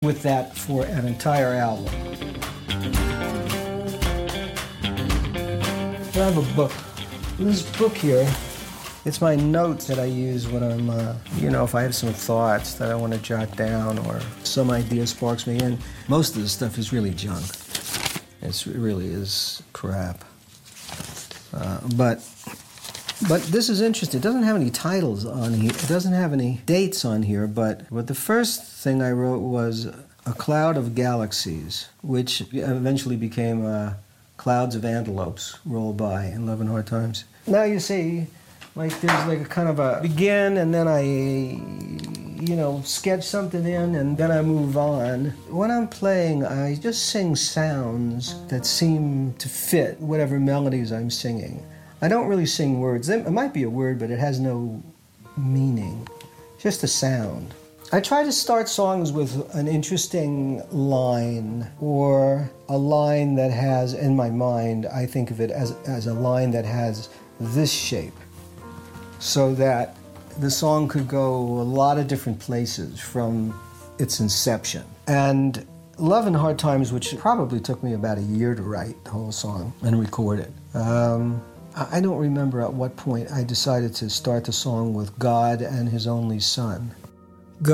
with that for an entire album. I have a book. This book here, it's my notes that I use when I'm, if I have some thoughts that I want to jot down or some idea sparks me. And most of the stuff is really junk. It really is crap. But this is interesting. It doesn't have any titles on here. It doesn't have any dates on here, but the first thing I wrote was A Cloud of Galaxies, which eventually became Clouds of Antelopes Roll By in Love and Hard Times. Now you see, there's a kind of a begin, and then I, sketch something in, and then I move on. When I'm playing, I just sing sounds that seem to fit whatever melodies I'm singing. I don't really sing words. It might be a word, but it has no meaning. Just a sound. I try to start songs with an interesting line, or a line that has, in my mind, I think of it as a line that has this shape, so that the song could go a lot of different places from its inception. And Love and Hard Times, which probably took me about a year to write the whole song and record it. I don't remember at what point I decided to start the song with God and His only Son.